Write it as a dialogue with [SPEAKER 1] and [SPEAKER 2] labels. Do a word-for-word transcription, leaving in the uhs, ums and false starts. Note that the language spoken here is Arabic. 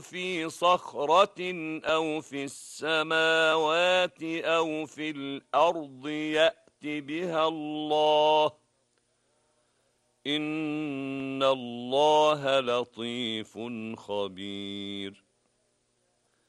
[SPEAKER 1] في صخرة أو في السماوات أو في الأرض يأت بها الله، إن الله لطيف خبير.